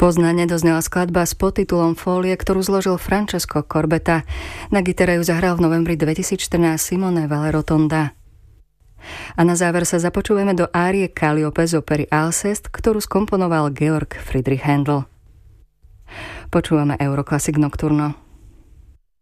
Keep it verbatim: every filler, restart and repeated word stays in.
Poznane doznela skladba s podtitulom Folie, ktorú zložil Francesco Corbetta. Na gitare ju zahral v novembri dvetisícštrnásť Simone Valerotonda. A na záver sa započujeme do árie Calliope z opery Alceste, ktorú skomponoval Georg Friedrich Händel. Počúvame Euroclassic Nocturno.